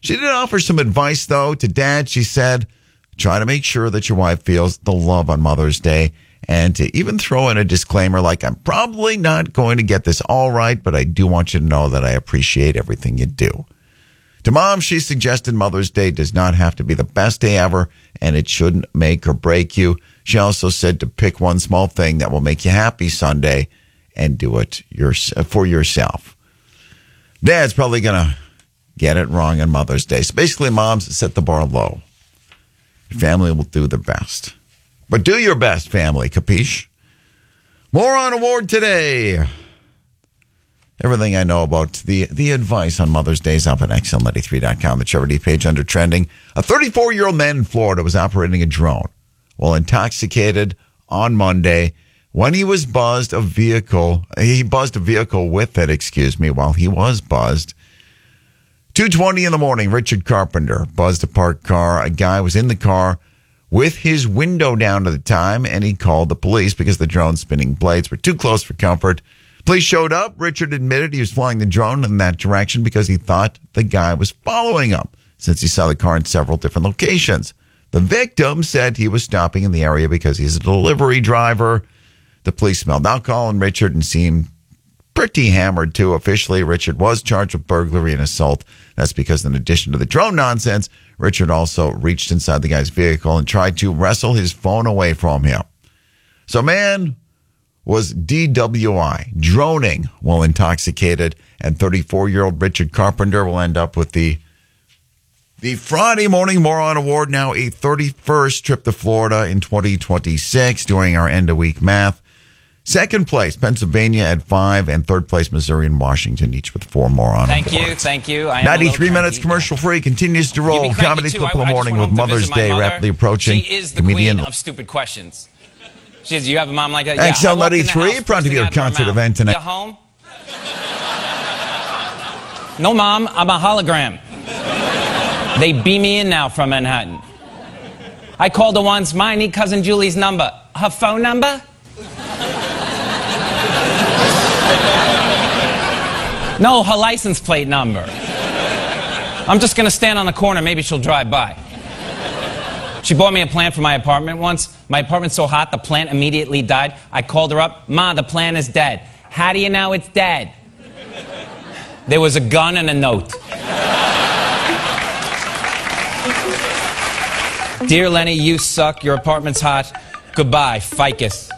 She did offer some advice, though, to dad. She said, try to make sure that your wife feels the love on Mother's Day, and to even throw in a disclaimer like, I'm probably not going to get this all right, but I do want you to know that I appreciate everything you do. To mom, she suggested Mother's Day does not have to be the best day ever, and it shouldn't make or break you. She also said to pick one small thing that will make you happy Sunday and do it for yourself. Dad's probably going to get it wrong on Mother's Day. So basically, moms, set the bar low. Your family will do their best. But do your best, family. Capiche? Moron Award today. Everything I know about the advice on Mother's Day is up at XL93.com, the charity page under trending. A 34-year-old man in Florida was operating a drone while intoxicated on Monday when he was buzzed a vehicle. He buzzed a vehicle with it, while he was buzzed. 2:20 in the morning, Richard Carpenter buzzed a parked car. A guy was in the car with his window down at the time, and he called the police because the drone's spinning blades were too close for comfort. Police showed up. Richard admitted he was flying the drone in that direction because he thought the guy was following him, since he saw the car in several different locations. The victim said he was stopping in the area because he's a delivery driver. The police smelled alcohol in Richard and seemed pretty hammered, too. Officially, Richard was charged with burglary and assault. That's because in addition to the drone nonsense, Richard also reached inside the guy's vehicle and tried to wrestle his phone away from him. So man was DWI, droning while intoxicated, and 34-year-old Richard Carpenter will end up with the Friday Morning Moron Award, now a 31st trip to Florida in 2026, doing our end-of-week math. Second place, Pennsylvania at 5, and third place, Missouri and Washington, each with 4 moron awards. Thank you. 93 minutes commercial-free, continues to roll. Comedy Clip of the Morning with Mother's Day rapidly approaching. She is the queen of stupid questions. She says, you have a mom like that? Yeah, XL 93, proud to be at a concert event tonight. You home? No, Mom, I'm a hologram. They beam me in now from Manhattan. I called her once. I need Cousin Julie's number. Her phone number? No, her license plate number. I'm just going to stand on the corner. Maybe she'll drive by. She bought me a plant for my apartment once. My apartment's so hot, the plant immediately died. I called her up. Ma, the plant is dead. How do you know it's dead? There was a gun and a note. Dear Lenny, you suck. Your apartment's hot. Goodbye, ficus.